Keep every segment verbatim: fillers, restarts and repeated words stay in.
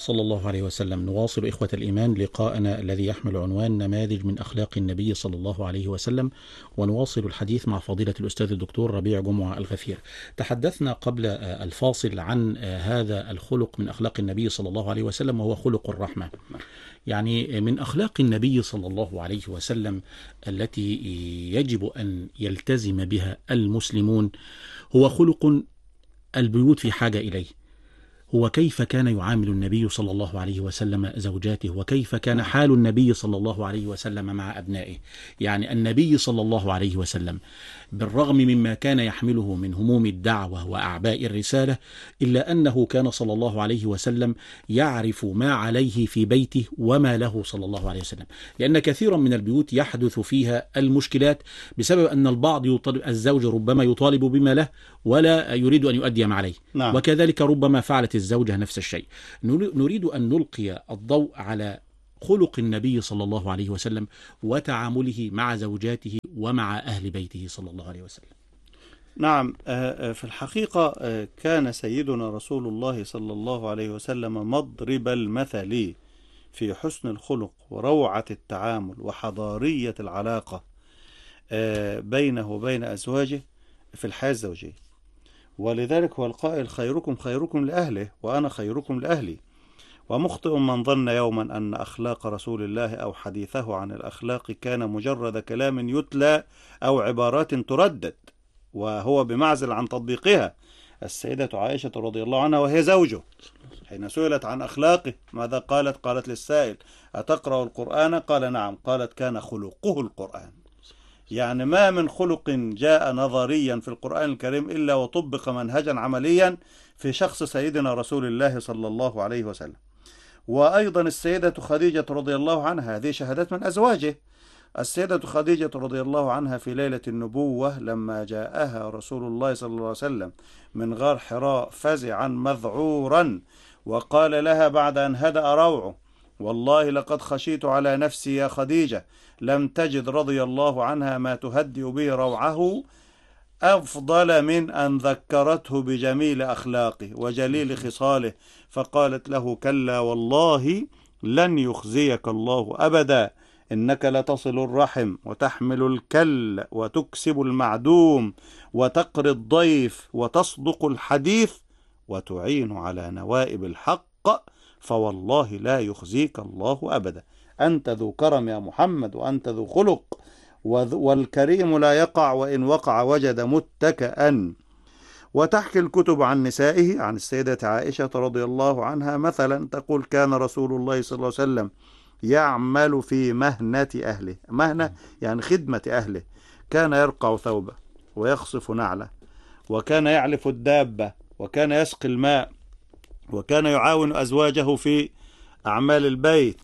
صلى الله عليه وسلم. نواصل إخوة الإيمان لقاءنا الذي يحمل عنوان نماذج من أخلاق النبي صلى الله عليه وسلم، ونواصل الحديث مع فضيلة الأستاذ الدكتور ربيع جمعة الغفير. تحدثنا قبل الفاصل عن هذا الخلق من أخلاق النبي صلى الله عليه وسلم، وهو خلق الرحمة. يعني من أخلاق النبي صلى الله عليه وسلم التي يجب أن يلتزم بها المسلمون هو خلق البيوت في حاجة إليه. هو كيف كان يعامل النبي صلى الله عليه وسلم زوجاته، وكيف كان حال النبي صلى الله عليه وسلم مع أبنائه. يعني النبي صلى الله عليه وسلم بالرغم مما كان يحمله من هموم الدعوة وأعباء الرسالة، إلا أنه كان صلى الله عليه وسلم يعرف ما عليه في بيته وما له صلى الله عليه وسلم. لأن كثيرا من البيوت يحدث فيها المشكلات بسبب أن البعض يطالب الزوج، ربما يطالب بما له ولا يريد أن يؤدي ما عليه. نعم. وكذلك ربما فعلت الزوجة نفس الشيء. نريد أن نلقي الضوء على خلق النبي صلى الله عليه وسلم وتعامله مع زوجاته ومع أهل بيته صلى الله عليه وسلم. نعم، في الحقيقة كان سيدنا رسول الله صلى الله عليه وسلم مضرب المثل في حسن الخلق وروعة التعامل وحضارية العلاقة بينه وبين أزواجه في الحياة الزوجية. ولذلك هو القائل: خيركم خيركم لأهله وأنا خيركم لأهلي. ومخطئ من ظن يوما أن أخلاق رسول الله أو حديثه عن الأخلاق كان مجرد كلام يتلى أو عبارات تردد، وهو بمعزل عن تطبيقها. السيدة عائشة رضي الله عنها وهي زوجه حين سئلت عن أخلاقه ماذا قالت؟ قالت للسائل: أتقرأ القرآن؟ قال: نعم. قالت: كان خلقه القرآن. يعني ما من خلق جاء نظريا في القرآن الكريم إلا وطبق منهجا عمليا في شخص سيدنا رسول الله صلى الله عليه وسلم. وأيضا السيدة خديجة رضي الله عنها، هذه شهادات من أزواجه. السيدة خديجة رضي الله عنها في ليلة النبوة لما جاءها رسول الله صلى الله عليه وسلم من غار حراء فزعا مذعورا، وقال لها بعد أن هدأ روعه: والله لقد خشيت على نفسي يا خديجة، لم تجد رضي الله عنها ما تهدئ به روعه أفضل من أن ذكرته بجميل أخلاقه وجليل خصاله، فقالت له: كلا والله لن يخزيك الله أبدا، إنك لتصل الرحم وتحمل الكل وتكسب المعدوم وتقري الضيف وتصدق الحديث وتعين على نوائب الحق، فوالله لا يخزيك الله أبدا. أنت ذو كرم يا محمد، وأنت ذو خلق، والكريم لا يقع، وإن وقع وجد متكئا. وتحكي الكتب عن نسائه، عن السيدة عائشة رضي الله عنها مثلا تقول: كان رسول الله صلى الله عليه وسلم يعمل في مهنة أهله. مهنة يعني خدمة أهله. كان يرقع ثوبه ويخصف نعله، وكان يعلف الدابة، وكان يسقي الماء، وكان يعاون أزواجه في أعمال البيت.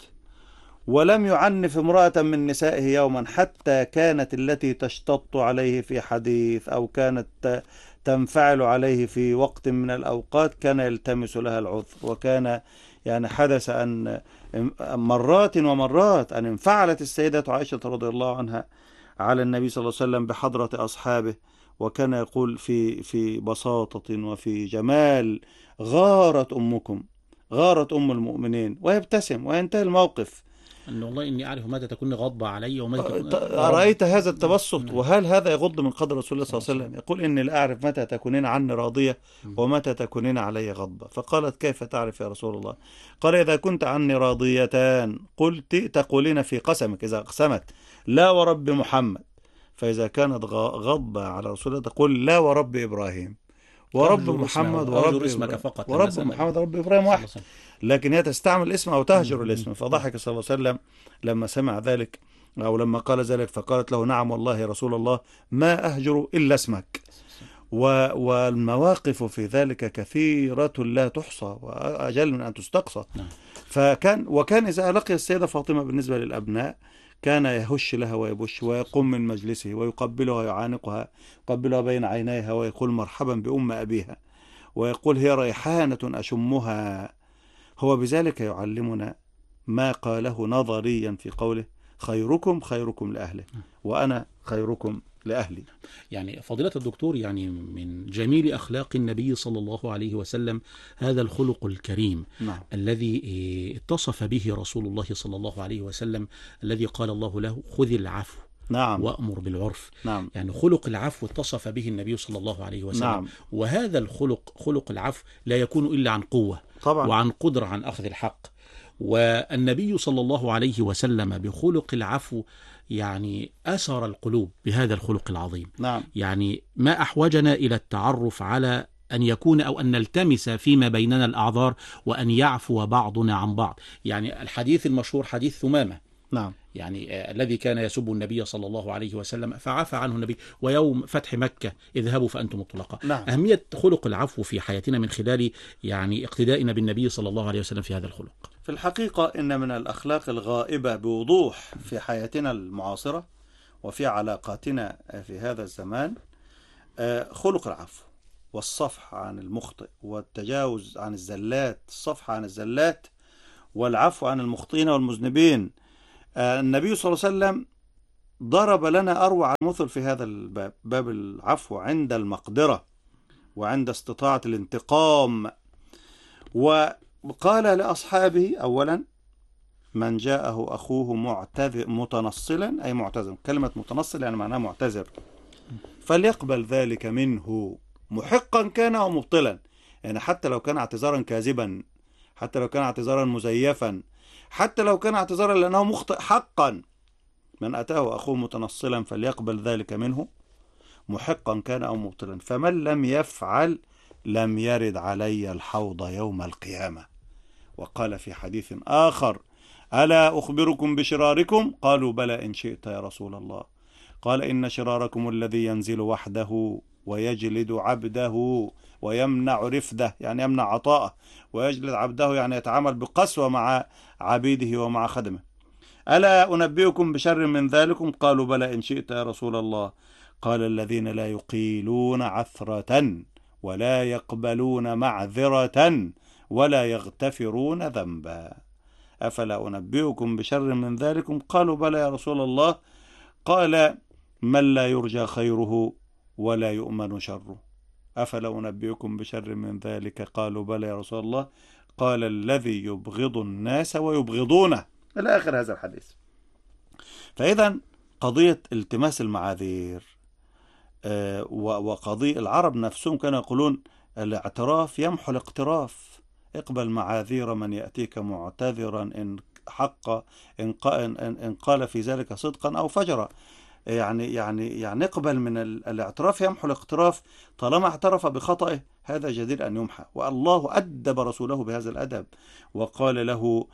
ولم يعنف امرأة من نسائه يوما، حتى كانت التي تشتط عليه في حديث أو كانت تنفعل عليه في وقت من الأوقات كان يلتمس لها العذر. وكان يعني حدث أن مرات ومرات أن انفعلت السيدة عائشة رضي الله عنها على النبي صلى الله عليه وسلم بحضرة أصحابه، وكان يقول في في بساطة وفي جمال: غارت أمكم، غارت أم المؤمنين، ويبتسم وينتهي الموقف. أن والله إني أعرف متى تكون غضبة علي ومتى تكون رأيت هذا التبسط؟ وهل هذا يغض من قدر رسول الله صلى الله عليه وسلم؟ يقول: إني لا أعرف متى تكونين عني راضية ومتى تكونين علي غضبة. فقالت: كيف تعرف يا رسول الله؟ قال: إذا كنت عني راضيتان قلت تقولين في قسمك إذا أقسمت لا ورب محمد، فإذا كانت غضبة على رسول الله تقول: لا ورب إبراهيم، ورب محمد ورب اسمك فقط، ورب محمد ورب إبراهيم واحد. لكن هي تستعمل الاسم أو تهجر الاسم. فضحك صلى الله عليه وسلم لما سمع ذلك، أو لما قال ذلك، فقالت له: نعم والله يا رسول الله ما أهجر إلا اسمك. والمواقف في ذلك كثيرة لا تحصى وأجل من أن تستقصى. فكان وكان إذا لقي السيدة فاطمة بالنسبة للأبناء كان يهش لها ويبش ويقوم من مجلسه ويقبلها ويعانقها، يقبلها بين عينيها ويقول: مرحبا بأم أبيها، ويقول: هي ريحانة أشمها. هو بذلك يعلمنا ما قاله نظريا في قوله: خيركم خيركم لأهله وأنا خيركم لأهلي. يعني فضيلة الدكتور، يعني من جميل أخلاق النبي صلى الله عليه وسلم هذا الخلق الكريم نعم. الذي اتصف به رسول الله صلى الله عليه وسلم، الذي قال الله له خذ العفو نعم. وأمر بالعرف. نعم. يعني خلق العفو اتصف به النبي صلى الله عليه وسلم. نعم. وهذا الخلق، خلق العفو، لا يكون إلا عن قوة طبعا. وعن قدرة عن أخذ الحق. والنبي صلى الله عليه وسلم بخلق العفو يعني أسر القلوب بهذا الخلق العظيم. نعم. يعني ما أحوجنا إلى التعرف على أن يكون أو أن نلتمس فيما بيننا الأعذار، وأن يعفو بعضنا عن بعض. يعني الحديث المشهور حديث ثمامة، نعم. يعني آه الذي كان يسب النبي صلى الله عليه وسلم فعفى عنه النبي، ويوم فتح مكة اذهبوا فأنتم الطلقاء. نعم. أهمية خلق العفو في حياتنا من خلال يعني اقتدائنا بالنبي صلى الله عليه وسلم في هذا الخلق. في الحقيقة إن من الأخلاق الغائبة بوضوح في حياتنا المعاصرة وفي علاقاتنا في هذا الزمان خلق العفو والصفح عن المخطئ والتجاوز عن الزلات، الصفح عن الزلات والعفو عن المخطئين والمذنبين. النبي صلى الله عليه وسلم ضرب لنا أروع المثل في هذا الباب، باب العفو عند المقدرة وعند استطاعة الانتقام. وقال لأصحابه أولا: من جاءه أخوه معتذر متنصلا، أي معتذر، كلمة متنصل يعني معناها معتذر، فليقبل ذلك منه محقا كان أو مبطلا. يعني حتى لو كان اعتذارا كاذبا، حتى لو كان اعتذارا مزيفا، حتى لو كان اعتذارا لأنه مخطئ حقا، من أتاه أخوه متنصلا فليقبل ذلك منه محقا كان أو مبطلا، فمن لم يفعل لم يرد علي الحوض يوم القيامة. وقال في حديث آخر: ألا أخبركم بشراركم؟ قالوا: بلى إن شئت يا رسول الله. قال: إن شراركم الذي ينزل وحده ويجلد عبده ويمنع رفده، يعني يمنع عطاءه، ويجلد عبده يعني يتعامل بقسوة مع عبيده ومع خدمه. ألا أنبئكم بشر من ذلكم؟ قالوا: بلى إن شئت يا رسول الله. قال: الذين لا يقيلون عثرة ولا يقبلون معذرة ولا يغتفرون ذنبا. أفلا أنبئكم بشر من ذلكم؟ قالوا: بلى يا رسول الله. قال: من لا يرجى خيره ولا يؤمن شره. أفلا أنبئكم بشر من ذلك؟ قالوا: بلى يا رسول الله. قال: الذي يبغض الناس ويبغضونه، إلى آخر هذا الحديث. فإذا قضية التماس المعاذير آه وقضية العرب نفسهم كانوا يقولون الاعتراف يمحو الاقتراف. اقبل معاذير من يأتيك معتذرا إن حق إن, إن قال في ذلك صدقا أو فجرا. يعني يعني يعني اقبل من الاعتراف يمحو الاقتراف. طالما اعترف بخطئه هذا جدير أن يمحى. والله أدب رسوله بهذا الأدب وقال له: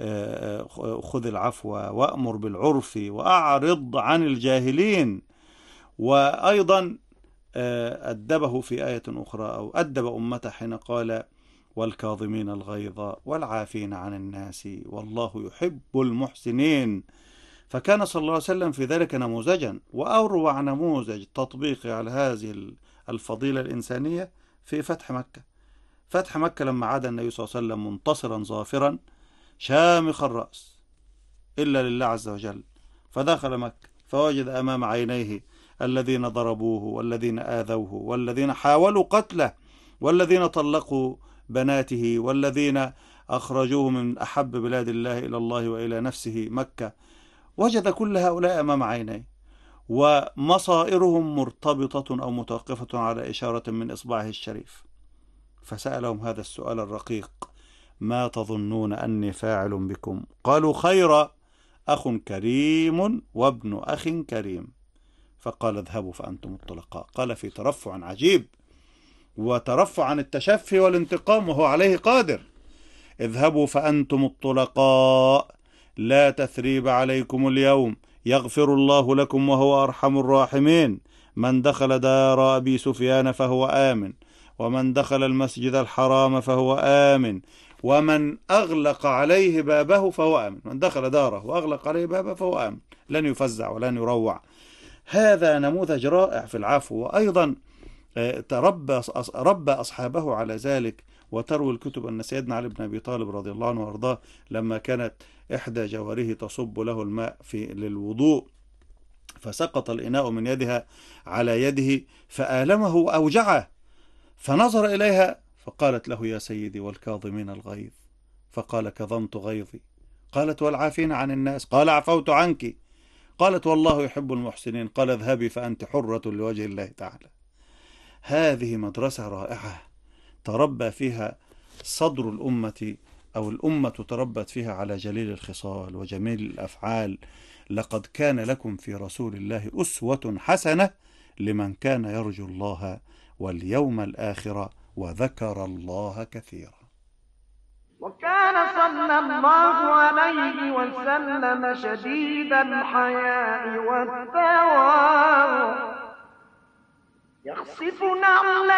خذ العفو وأمر بالعرف وأعرض عن الجاهلين. وأيضا أدبه في آية أخرى أو أدب أمته حين قال: والكاظمين الغيظ والعافين عن الناس والله يحب المحسنين. فكان صلى الله عليه وسلم في ذلك نموذجا، وأروع نموذج تطبيقي على هذه الفضيلة الإنسانية في فتح مكة. فتح مكة لما عاد النبي صلى الله عليه وسلم منتصرا ظافرا شامخ الرأس إلا لله عز وجل، فدخل مكة فوجد أمام عينيه الذين ضربوه والذين آذوه والذين حاولوا قتله والذين طلقوا بناته والذين أخرجوه من أحب بلاد الله إلى الله وإلى نفسه مكة. وجد كل هؤلاء أمام عينيه ومصائرهم مرتبطة أو متوقفة على إشارة من إصبعه الشريف، فسألهم هذا السؤال الرقيق: ما تظنون أني فاعل بكم؟ قالوا: خيرا، أخ كريم وابن أخ كريم. فقال: اذهبوا فأنتم الطلقاء. قال في ترفع عجيب وترفع عن التشفي والانتقام وهو عليه قادر: اذهبوا فأنتم الطلقاء لا تثريب عليكم اليوم يغفر الله لكم وهو أرحم الراحمين. من دخل دار أبي سفيان فهو آمن، ومن دخل المسجد الحرام فهو آمن، ومن أغلق عليه بابه فهو آمن. من دخل داره وأغلق عليه بابه فهو آمن، لن يفزع ولن يروع. هذا نموذج رائع في العفو. وأيضا تربى ربى أصحابه على ذلك. وتروي الكتب أن سيدنا علي بن أبي طالب رضي الله عنه وارضاه لما كانت إحدى جواره تصب له الماء في للوضوء فسقط الإناء من يدها على يده فآلمه وأوجعه، فنظر إليها فقالت له: يا سيدي والكاظمين الغيظ. فقال: كظمت غيظي. قالت: والعافين عن الناس. قال: عفوت عنك. قالت: والله يحب المحسنين. قال: اذهبي فأنت حرة لوجه الله تعالى. هذه مدرسة رائعة تربى فيها صدر الأمة، أو الأمة تربت فيها على جليل الخصال وجميل الأفعال. لقد كان لكم في رسول الله أسوة حسنة لمن كان يرجو الله واليوم الآخر وذكر الله كثيرا. وكان صلى الله عليه وسلم شديد الحياء والتواضع، يخصف نعلا